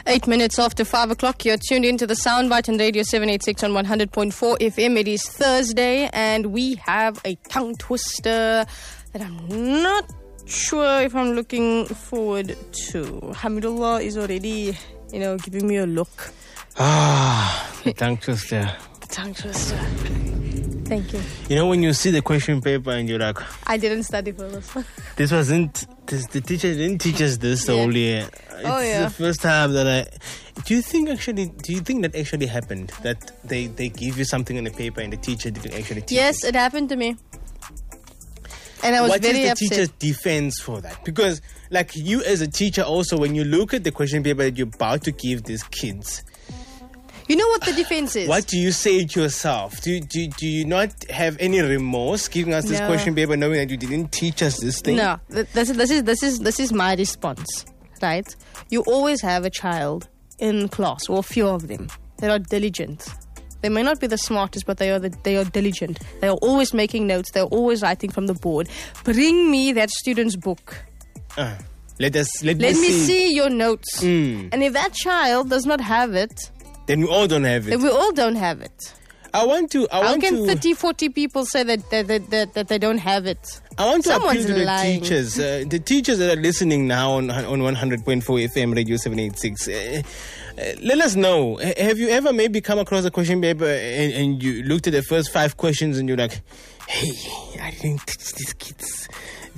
8 minutes after 5 o'clock, you're tuned into the Soundbite on Radio 786 on 100.4 FM. It is Thursday, and we have a tongue twister that I'm not sure if I'm looking forward to. Hamidullah is already, giving me a look. The tongue twister. The tongue twister. Thank you. You know when you see the question paper and you're like, I didn't study for this. The teacher didn't teach us this the whole year. It's the first time that do you think that actually happened? That they give you something on the paper and the teacher didn't actually teach Yes, it happened to me. And I was very upset. What is the teacher's defense for that? Because like you as a teacher also, when you look at the question paper that you're about to give these kids, you know what the defense is? What do you say to yourself? Do you not have any remorse giving us this question paper knowing that you didn't teach us this thing? No, this is my response, right? You always have a child in class, or a few of them, that are diligent. They may not be the smartest, but they are diligent. They are always making notes. They are always writing from the board. Bring me that student's book. Let me see your notes. And if that child does not have it, then we all don't have it. How can 30, 40 people say that they don't have it? I want to Someone's appeal to lying. the teachers that are listening now on 100.4 FM, Radio 786. Let us know. Have you ever maybe come across a question paper and you looked at the first 5 questions and you're like, hey, I didn't teach these kids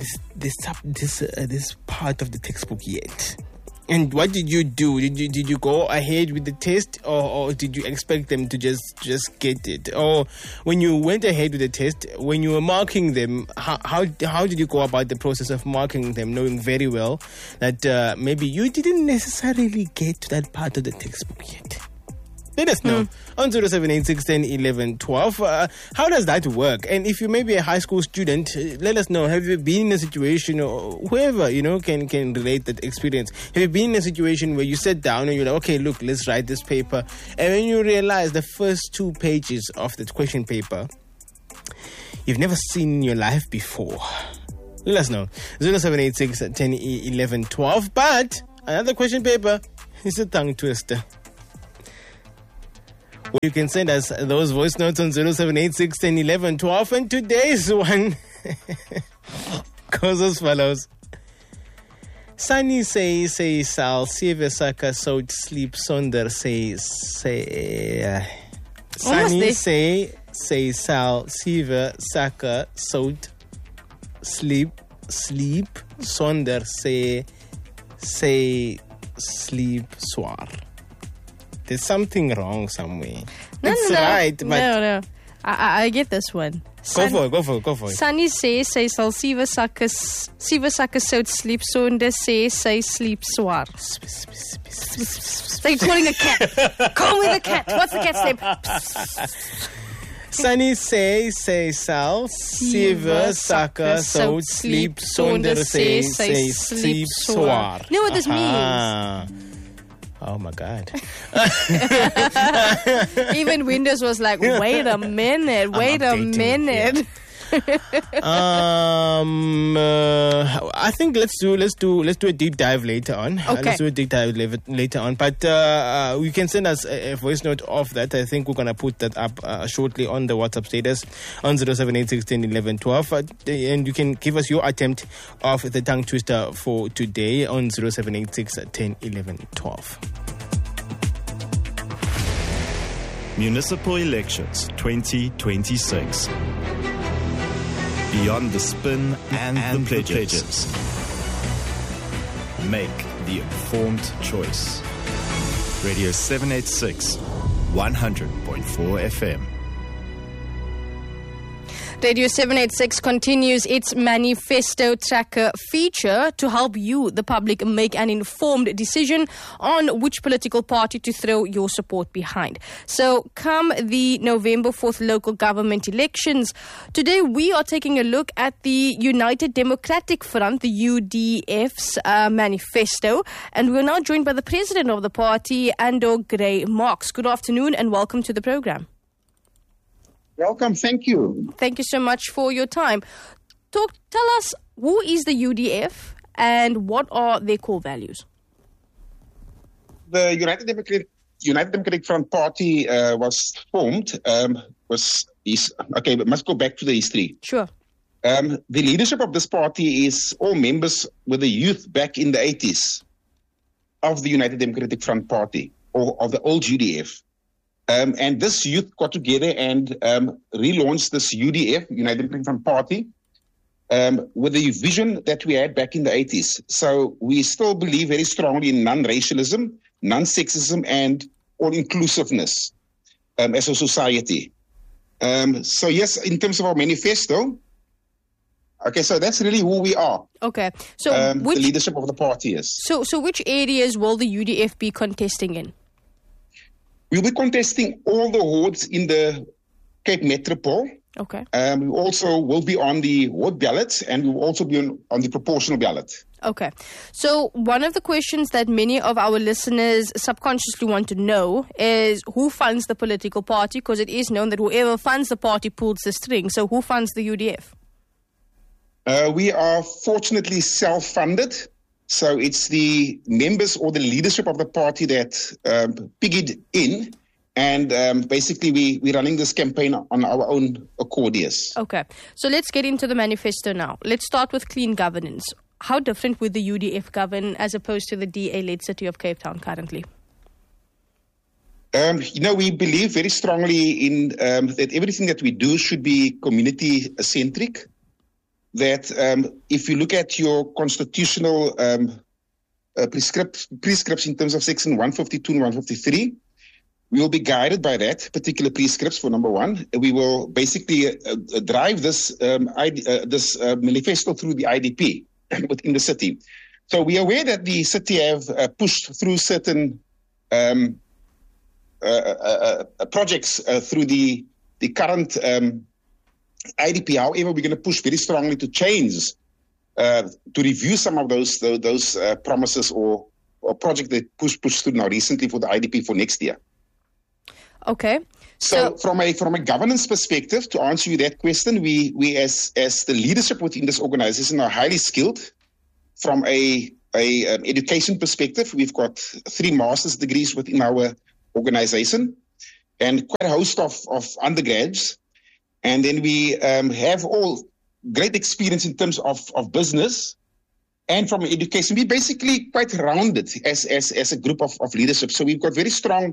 this part of the textbook yet. And what did you do? Did you go ahead with the test, or did you expect them to just get it? Or when you went ahead with the test, when you were marking them, how did you go about the process of marking them, knowing very well that maybe you didn't necessarily get to that part of the textbook yet? Let us know on 0786 10 11 12. How does that work? And if you may be a high school student, let us know. Have you been in a situation, or whoever can relate that experience? Have you been in a situation where you sat down and you're like, okay, look, let's write this paper, and when you realize the first 2 pages of the question paper you've never seen in your life before? Let us know. 0786 10 11 12. But another question paper is a tongue twister. You can send us those voice notes on 0786 10 11 12. And today's one goes as follows. Sunny say sal sieve saka so sleep sonder say Sunny say sal sieve saka so sleep sonder say sleep swar. There's something wrong somewhere. It's right, but... No. I get this one. Go for it. Sunny says, sy sal 7 sakke sout sleep sonder sy sleep swaar. Like calling a cat. Call me the cat. What's the cat's name? Sunny say sal 7 sakke sout sleep sonder sy sleep swaar. You know what this means? Oh my God. Even Windows was like, wait a minute. I think let's do a deep dive later on. Okay. Let's do a deep dive later on. But you can send us a voice note of that. I think we're gonna put that up shortly on the WhatsApp status on 0786 10 11 12. And you can give us your attempt of the tongue twister for today on 0786 10 11 12. Municipal Elections 2026. Beyond the spin and the pledges. Make the informed choice. Radio 786, 100.4 FM. Radio 786 continues its Manifesto Tracker feature to help you, the public, make an informed decision on which political party to throw your support behind. So come the November 4th local government elections, today we are taking a look at the United Democratic Front, the UDF's manifesto, and we're now joined by the president of the party, Andor Gray Marks. Good afternoon and welcome to the program. Welcome. Thank you. Thank you so much for your time. Tell us, who is the UDF and what are their core values? the United Democratic Front Party was formed, we must go back to the history. Sure. The leadership of this party is all members with the youth back in the 80s of the United Democratic Front Party, or of the old UDF. And this youth got together and relaunched this UDF, United Democratic Front Party, with the vision that we had back in the 80s. So we still believe very strongly in non-racialism, non-sexism, and all-inclusiveness as a society. So yes, in terms of our manifesto, okay, so that's really who we are. Okay, so the leadership of the party is. So which areas will the UDF be contesting in? We'll be contesting all the wards in the Cape Metropole. Okay. We also will be on the ward ballot, and we will also be on the proportional ballot. Okay. So one of the questions that many of our listeners subconsciously want to know is who funds the political party, because it is known that whoever funds the party pulls the string. So who funds the UDF? We are fortunately self-funded. So it's the members or the leadership of the party that piggied in. And basically, we're running this campaign on our own accord, yes. Okay. So let's get into the manifesto now. Let's start with clean governance. How different would the UDF govern as opposed to the DA-led city of Cape Town currently? We believe very strongly in that everything that we do should be community-centric. That if you look at your constitutional prescripts in terms of Section 152 and 153, we will be guided by that particular prescripts for number one. We will basically drive this manifesto through the IDP within the city. So we are aware that the city have pushed through certain projects through the current IDP. However, we're going to push very strongly to change, to review some of those promises or projects that pushed through now recently for the IDP for next year. Okay. So from a governance perspective, to answer you that question, we as the leadership within this organization are highly skilled. From a education perspective, we've got 3 master's degrees within our organization and quite a host of undergrads. And then we have all great experience in terms of business and from education. We're basically quite rounded as a group of leadership. So we've got very strong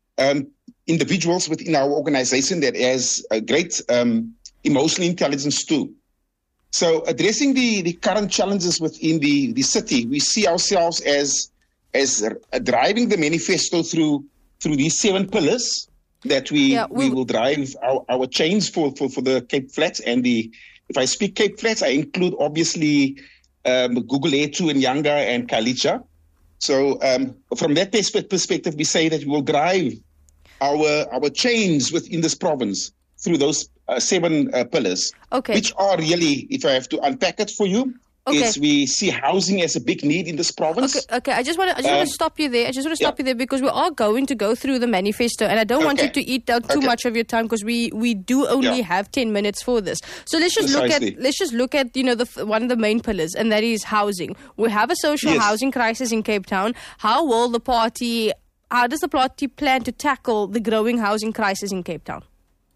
individuals within our organization that has a great emotional intelligence too. So addressing the current challenges within the city, we see ourselves as driving the manifesto through these 7 pillars that we will drive our change for the Cape Flats. And if I speak Cape Flats, I include obviously Gugulethu and Yanga and Khayelitsha. So from that perspective, we say that we will drive our change within this province through those 7 pillars, which are really, if I have to unpack it for you, is we see housing as a big need in this province. Okay. I just want to stop you there. I just want to stop you there because we are going to go through the manifesto, and I don't want you to eat out too much of your time because we do only have 10 minutes for this. So let's just look at one of the main pillars, and that is housing. We have a social housing crisis in Cape Town. How does the party plan to tackle the growing housing crisis in Cape Town?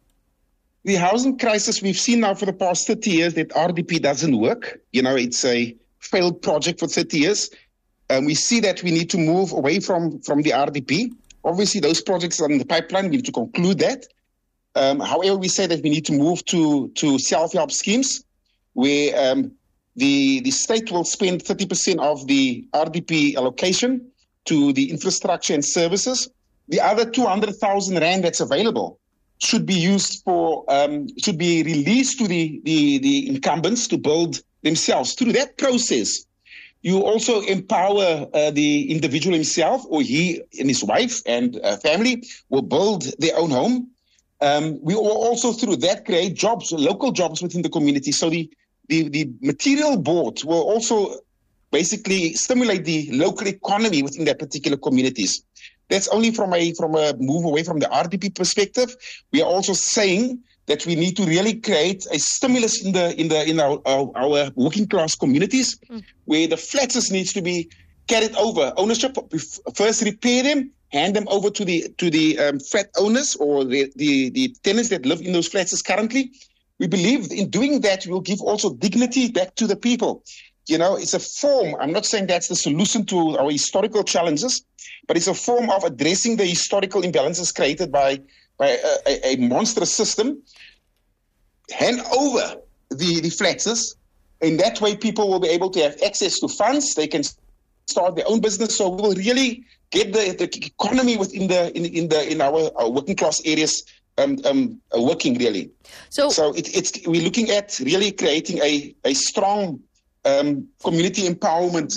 The housing crisis we've seen now for the past 30 years that RDP doesn't work. It's a failed project for 30 years. We see that we need to move away from the RDP. Obviously, those projects are in the pipeline. We need to conclude that. However, we say that we need to move to self-help schemes where the state will spend 30% of the RDP allocation to the infrastructure and services. The other 200,000 rand that's available should be used should be released to the incumbents to build themselves. Through that process, you also empower the individual himself, or he and his wife and family will build their own home. We will also, through that, create jobs, local jobs within the community. So the material board will also basically stimulate the local economy within that particular communities. That's only from a move away from the RDP perspective. We are also saying that we need to really create a stimulus in our working class communities, where the flats needs to be carried over ownership, first repair them, hand them over to the flat owners or the tenants that live in those flats currently. We believe in doing that, we'll give also dignity back to the people. It's a form. I'm not saying that's the solution to our historical challenges, but it's a form of addressing the historical imbalances created by a monstrous system. Hand over the flats. In that way, people will be able to have access to funds. They can start their own business. So we will really get the economy within our working class areas working really. So we're looking at really creating a strong community empowerment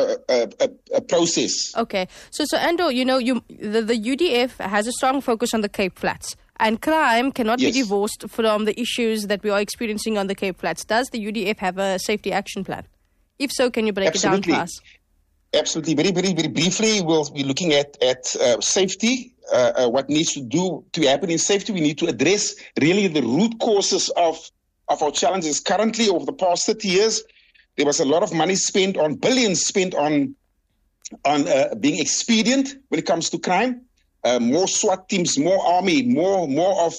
process. Okay, so Ando, the UDF has a strong focus on the Cape Flats, and crime cannot be divorced from the issues that we are experiencing on the Cape Flats. Does the UDF have a safety action plan? If so, can you break it down for us? Absolutely. Very, very, very briefly, we'll be looking at safety. What needs to happen in safety? We need to address really the root causes of our challenges. Currently, over the past 30 years, there was a lot of money spent on, billions spent on being expedient when it comes to crime. More SWAT teams, more army, more of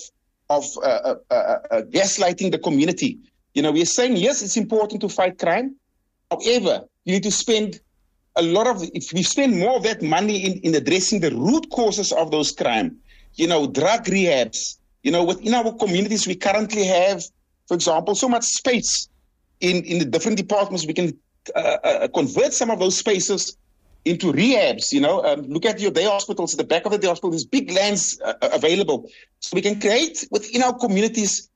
gaslighting the community. We're saying, yes, it's important to fight crime. However, you need to spend if we spend more of that money in addressing the root causes of those crime, drug rehabs, within our communities, we currently have, for example, so much space in the different departments. We can convert some of those spaces into rehabs. Look at your day hospitals. At the back of the day hospital, there's big lands available. So we can create within our communities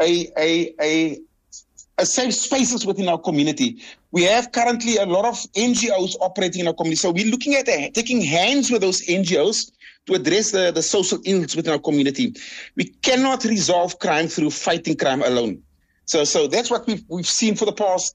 a safe spaces within our community. We have currently a lot of NGOs operating in our community. So we're looking at taking hands with those NGOs to address the social ills within our community. We cannot resolve crime through fighting crime alone. So that's what we've seen for the past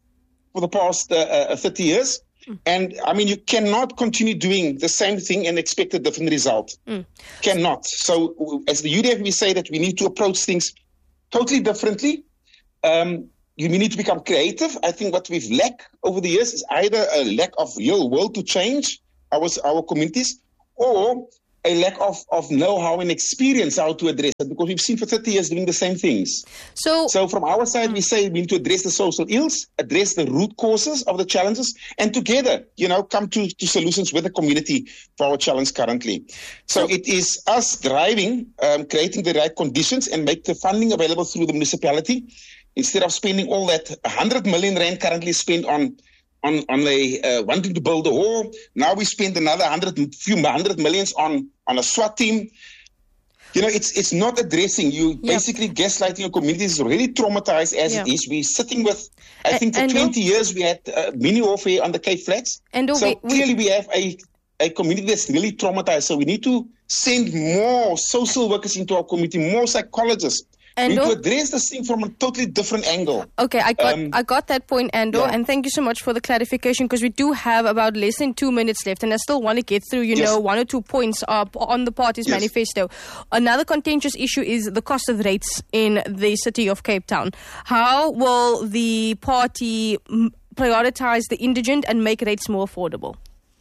30 years. And you cannot continue doing the same thing and expect a different result. Cannot. So as the UDF, we say that we need to approach things totally differently. We need to become creative. I think what we've lacked over the years is either a lack of real will to change our communities, or a lack of know-how and experience how to address it, because we've seen for 30 years doing the same things. So from our side, we say we need to address the social ills, address the root causes of the challenges, and together, come to solutions with the community for our challenge currently. So it is us driving, creating the right conditions and make the funding available through the municipality. Instead of spending all that 100 million rand currently spent on wanting to build a hall, now we spend another few hundred millions on a SWAT team. It's not addressing. You basically gaslighting your community is already traumatized as it is. We're sitting with, I think for 20 years we had mini warfare on the Cape Flats. So clearly we have a community that's really traumatized. So we need to send more social workers into our community, more psychologists. We need to address this thing from a totally different angle. Okay, I got that point, Ando, and thank you so much for the clarification, because we do have about less than 2 minutes left, and I still want to get through, one or two points on the party's manifesto. Another contentious issue is the cost of rates in the city of Cape Town. How will the party prioritize the indigent and make rates more affordable?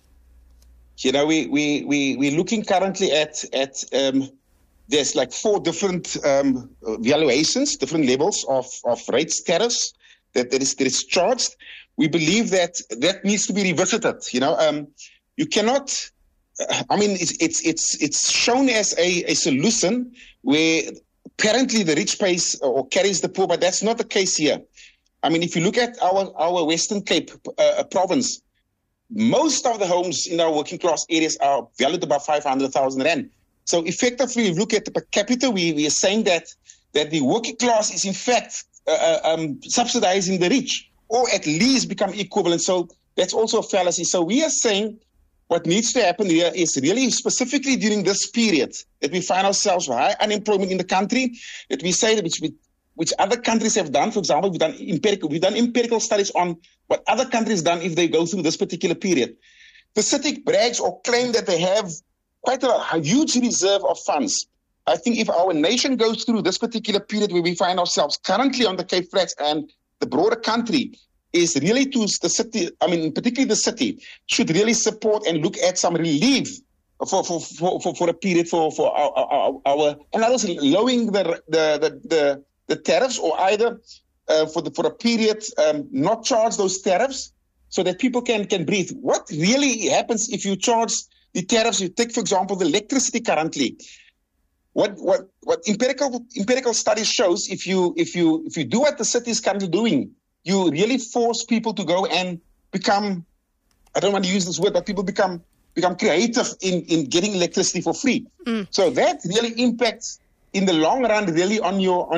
We're looking currently at there's like 4 different valuations, different levels of rates, tariffs that is charged. We believe that needs to be revisited. You cannot. It's shown as a solution where apparently the rich pays or carries the poor, but that's not the case here. If you look at our Western Cape province, most of the homes in our working class areas are valued above 500,000 rand. So effectively, if you look at the per capita, we are saying that the working class is in fact subsidizing the rich, or at least become equivalent. So that's also a fallacy. So we are saying what needs to happen here is really specifically during this period that we find ourselves with high unemployment in the country, that we say that which other countries have done. For example, we've done empirical studies on what other countries done if they go through this particular period. The city brags or claim that they have quite a huge reserve of funds. I think if our nation goes through this particular period where we find ourselves currently on the Cape Flats and the broader country, is really to the city, particularly the city, should really support and look at some relief for a period for our and others, lowering the tariffs, or either for a period not charge those tariffs so that people can breathe. What really happens if you charge the tariffs? You take, for example, the electricity currently. What empirical studies shows, if you do what the city is currently doing, you really force people to go and become, I don't want to use this word, but people become creative in getting electricity for free. So that really impacts in the long run really on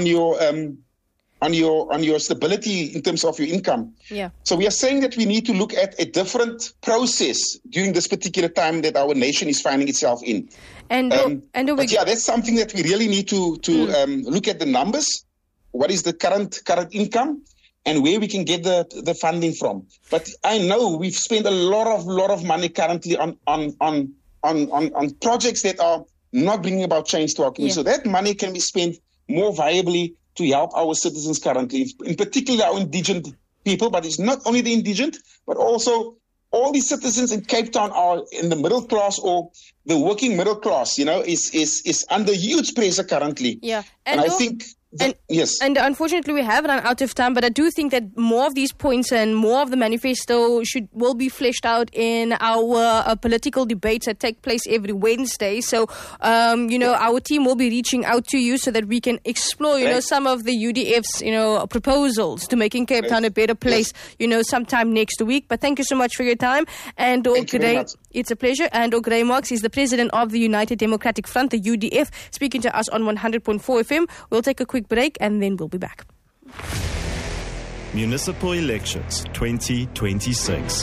your stability in terms of your income. Yeah. So we are saying that we need to look at a different process during this particular time that our nation is finding itself in. That's something that we really need to look at the numbers. What is the current income, and where we can get the funding from? But I know we've spent a lot of money currently on projects that are not bringing about change to our community. So that money can be spent more viably to help our citizens currently, in particular our indigent people. But it's not only the indigent, but also all these citizens in Cape Town are in the middle class or the working middle class, is under huge pressure currently. Yeah. And I think... yes. And unfortunately, we have run out of time, but I do think that more of these points and more of the manifesto will be fleshed out in our political debates that take place every Wednesday. So, our team will be reaching out to you so that we can explore, some of the UDF's, proposals to making Cape Town a better place, sometime next week. But thank you so much for your time. And it's a pleasure. And Gray Marks is the president of the United Democratic Front, the UDF, speaking to us on 100.4 FM. We'll take a quick break and then we'll be back. Municipal Elections 2026.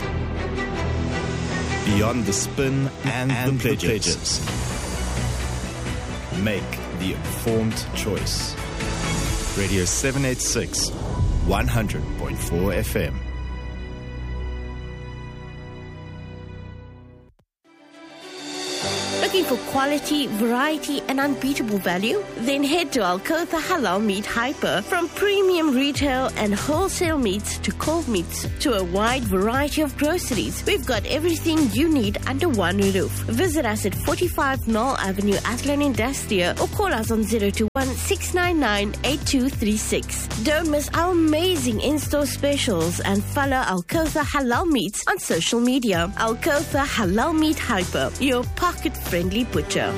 Beyond the spin and the pledges. Make the informed choice. Radio 786, 100.4 FM. Looking for quality, variety, and unbeatable value? Then head to Alcotha Halal Meat Hyper. From premium retail and wholesale meats to cold meats to a wide variety of groceries, we've got everything you need under one roof. Visit us at 45 Knoll Avenue, Athlone Industria, or call us on 021-699-8236. Don't miss our amazing in-store specials and follow Alcotha Halal Meats on social media. Alcotha Halal Meat Hyper, your pocket-friendly butcher.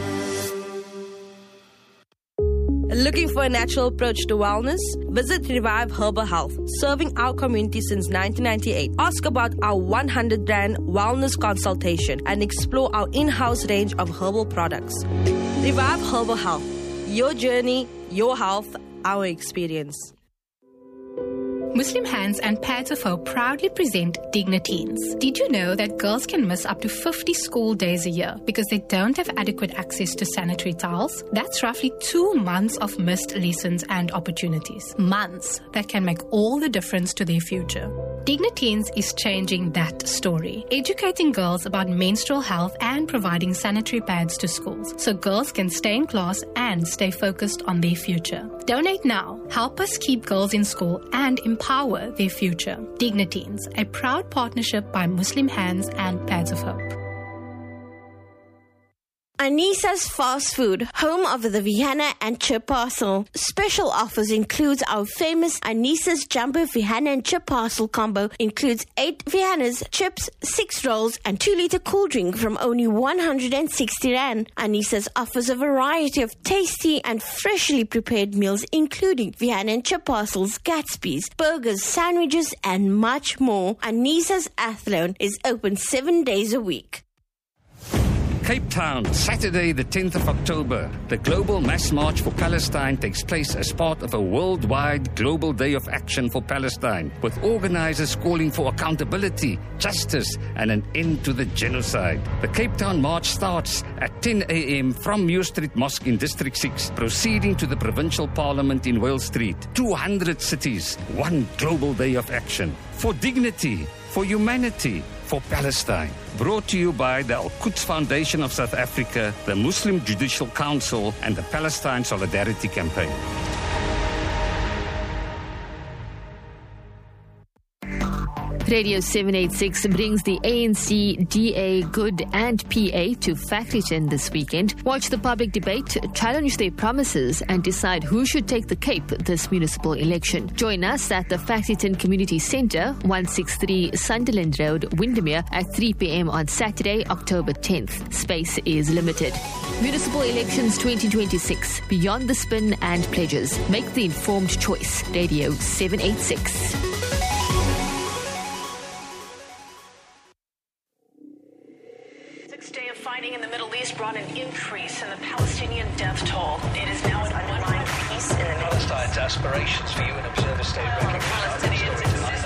Looking for a natural approach to wellness? Visit Revive Herbal Health, serving our community since 1998. Ask about our 100 Rand wellness consultation and explore our in-house range of herbal products. Revive Herbal Health, your journey, your health, our experience. Muslim Hands and Pads of Hope proudly present Dignateens. Did you know that girls can miss up to 50 school days a year because they don't have adequate access to sanitary towels? That's roughly 2 months of missed lessons and opportunities. Months that can make all the difference to their future. Dignateens is changing that story, educating girls about menstrual health and providing sanitary pads to schools so girls can stay in class and stay focused on their future. Donate now. Help us keep girls in school and empower their future. Dignateens, a proud partnership by Muslim Hands and Pads of Hope. Anisa's Fast Food, home of the Vihana and Chip Parcel. Special offers includes our famous Anisa's Jumbo Vihana and Chip Parcel combo. Includes 8 Vihanas, chips, 6 rolls, and 2-liter cool drink from only 160 Rand. Anisa's offers a variety of tasty and freshly prepared meals, including Vihana and Chip Parcels, Gatsby's, burgers, sandwiches, and much more. Anisa's Athlone is open 7 days a week. Cape Town, Saturday the 10th of October. The Global Mass March for Palestine takes place as part of a worldwide global day of action for Palestine, with organizers calling for accountability, justice, and an end to the genocide. The Cape Town March starts at 10 a.m. from Muir Street Mosque in District 6, proceeding to the Provincial Parliament in Wales Street. 200 cities, one global day of action. For dignity, for humanity, for Palestine. Brought to you by the Al-Quds Foundation of South Africa, the Muslim Judicial Council, and the Palestine Solidarity Campaign. Radio 786 brings the ANC, DA, Good and PA to Factoryton this weekend. Watch the public debate, challenge their promises and decide who should take the Cape this municipal election. Join us at the Factoryton Community Centre, 163 Sunderland Road, Windermere at 3 p.m. on Saturday, October 10th. Space is limited. Municipal Elections 2026. Beyond the spin and pledges. Make the informed choice. Radio 786. Day of fighting in the Middle East brought an increase in the Palestinian death toll. It is now at underlying peace in the Middle East. Palestine's aspirations for UN Observer State recognized.